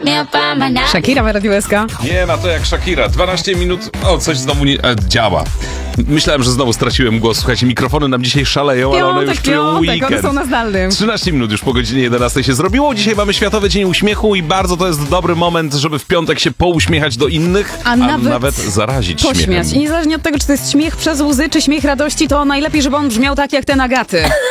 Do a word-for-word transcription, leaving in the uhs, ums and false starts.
Shakira w Radiu S K. Nie ma to jak Shakira. dwanaście minut, o coś znowu nie e, działa. Myślałem, że znowu straciłem głos. Słuchajcie, mikrofony nam dzisiaj szaleją, ale one już czują piątek, weekend. one są na zdalnym. trzynaście minut już po godzinie jedenastej się zrobiło. Dzisiaj mamy Światowy Dzień Uśmiechu i bardzo to jest dobry moment, żeby w piątek się pouśmiechać do innych, a, a nawet, nawet zarazić pośmiać. śmiechem. I niezależnie od tego, czy to jest śmiech przez łzy, czy śmiech radości, to najlepiej, żeby on brzmiał tak jak ten Agaty.